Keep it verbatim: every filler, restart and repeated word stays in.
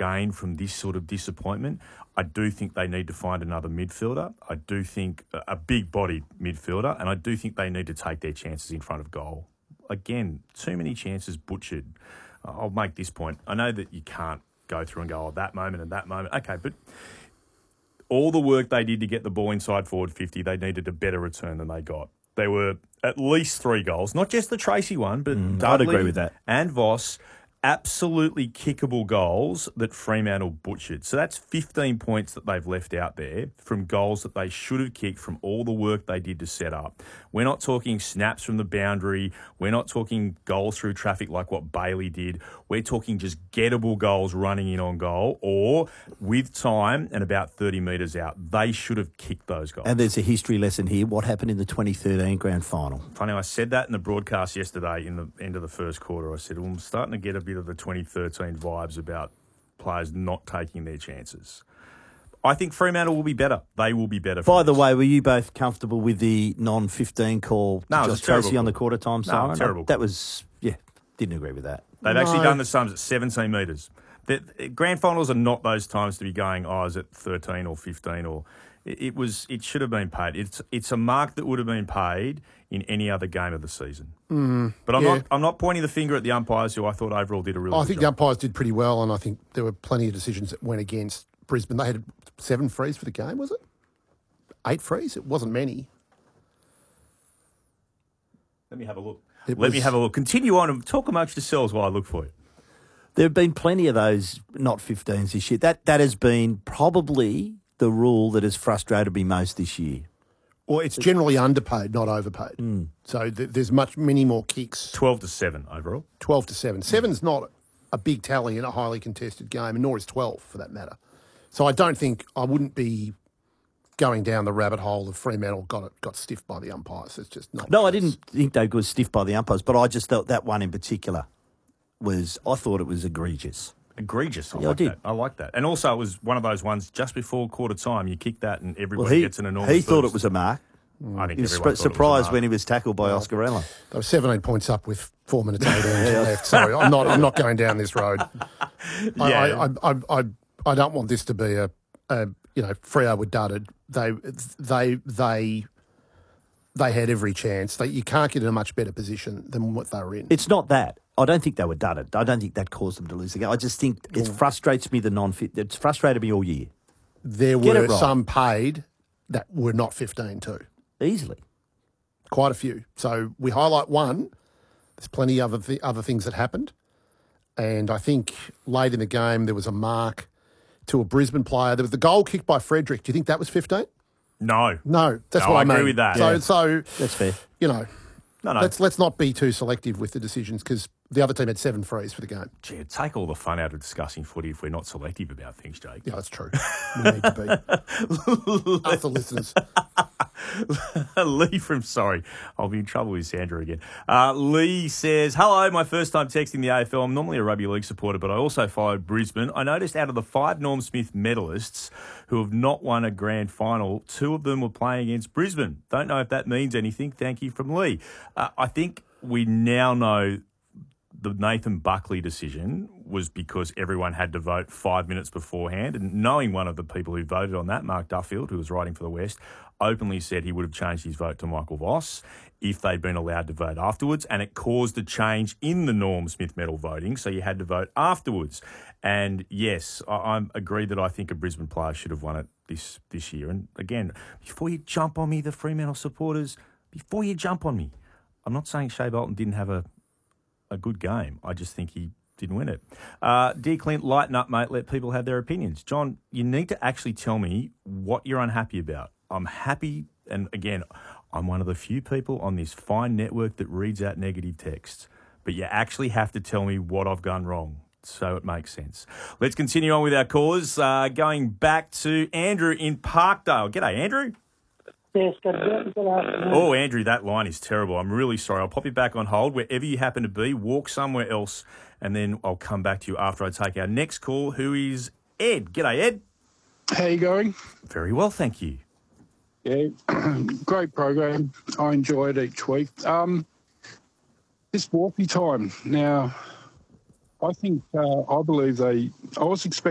gain from this sort of disappointment. I do think they need to find another midfielder. I do think a big-bodied midfielder, and I do think they need to take their chances in front of goal. Again, too many chances butchered. I'll make this point. I know that you can't go through and go, oh, that moment and that moment. Okay, but all the work they did to get the ball inside forward fifty, they needed a better return than they got. There were at least three goals, not just the Tracy one, but Mm, I'd Dudley agree with that. and Voss, absolutely kickable goals that Fremantle butchered. So that's fifteen points that they've left out there from goals that they should have kicked from all the work they did to set up. We're not talking snaps from the boundary. We're not talking goals through traffic like what Bailey did. We're talking just gettable goals running in on goal or with time and about thirty metres out. They should have kicked those goals. And there's a history lesson here. What happened in the twenty thirteen grand final? Funny, I said that in the broadcast yesterday in the end of the first quarter. I said, well, I'm starting to get a bit of the twenty thirteen vibes about players not taking their chances. I think Fremantle will be better. They will be better. By the this. way, were you both comfortable with the non fifteen call to No, it was Josh a terrible Tracy on the call. quarter time No, siren? terrible That call. was, yeah, didn't agree with that. They've No. actually done the sums at seventeen metres. The, the grand finals are not those times to be going, oh, is it thirteen or fifteen? Or it, it was. It should have been paid. It's it's a mark that would have been paid in any other game of the season. Mm, But I'm yeah. not. I'm not pointing the finger at the umpires, who I thought overall did a really. I good think job. the umpires did pretty well, and I think there were plenty of decisions that went against Brisbane. They had seven frees for the game, was it? Eight frees? It wasn't many. Let me have a look. It Let me was- have a look. Continue on and talk amongst yourselves while I look for you. There have been plenty of those not fifteens this year. That that has been probably the rule that has frustrated me most this year. Well, it's generally underpaid, not overpaid. Hmm. So th- there's much many more kicks. Twelve to seven overall. twelve to seven. Seven's not a big tally in a highly contested game, and nor is twelve for that matter. So I don't think I wouldn't be going down the rabbit hole of Fremantle got it got stiffed by the umpires. It's just not. No, the I case. didn't think they were stiff by the umpires, but I just thought that one in particular was, I thought it was egregious. Egregious. I Yeah, I like did. that. I like that. And also, it was one of those ones just before quarter time. You kick that, and everybody Well, he, gets an enormous. he thought boost. it was a mark. I think He was everyone sp- thought it surprised was a when he mark. was tackled by Oscarella. They were seventeen points up with four minutes eighteen left. Sorry, I'm not. I'm not going down this road. I, Yeah. I, I, I, I don't want this to be a, a you know, Freo were dudded. They, they, they, they had every chance. They, you can't get in a much better position than what they were in. It's not that. I don't think they were dudded. I don't think that caused them to lose the game. I just think it frustrates me, the non-fit. It's frustrated me all year. There Get it were right. some paid that were not fifteen too. Easily. Quite a few. So we highlight one. There's plenty of other, th- other things that happened. And I think late in the game there was a mark to a Brisbane player. There was the goal kicked by Frederick. Do you think that was fifteen? No. No, that's No, what I, I agree mean. with that. So, Yeah. so That's fair. you know, No, no. let's let's not be too selective with the decisions because the other team had seven frees for the game. Gee, it'd take all the fun out of discussing footy if we're not selective about things, Jake. Yeah, that's true. We need to be. Us, the listeners. Lee from, sorry, I'll be in trouble with Sandra again. Uh, Lee says, hello, my first time texting the A F L. I'm normally a rugby league supporter, but I also followed Brisbane. I noticed out of the five Norm Smith medalists who have not won a grand final, two of them were playing against Brisbane. Don't know if that means anything. Thank you from Lee. Uh, I think we now know the Nathan Buckley decision was because everyone had to vote five minutes beforehand. And knowing one of the people who voted on that, Mark Duffield, who was writing for the West, openly said he would have changed his vote to Michael Voss if they'd been allowed to vote afterwards. And it caused a change in the Norm Smith medal voting, so you had to vote afterwards. And yes, I, I agree that I think a Brisbane player should have won it this, this year. And again, before you jump on me, the Fremantle supporters, before you jump on me, I'm not saying Shea Bolton didn't have a a good game. I just think he didn't win it. Uh, dear Clint, lighten up, mate. Let people have their opinions. John, you need to actually tell me what you're unhappy about. I'm happy, and again, I'm one of the few people on this fine network that reads out negative texts, but you actually have to tell me what I've done wrong so it makes sense. Let's continue on with our callers. Uh, going back to Andrew in Parkdale. G'day, Andrew. Yes, good, good, good afternoon. Oh, Andrew, that line is terrible. I'm really sorry. I'll pop you back on hold. Wherever you happen to be, walk somewhere else, and then I'll come back to you after I take our next call, who is Ed. G'day, Ed. How you going? Very well, thank you. Yeah, great program. I enjoy it each week. Um, this Warpy time. Now, I think, uh, I believe they, I was expecting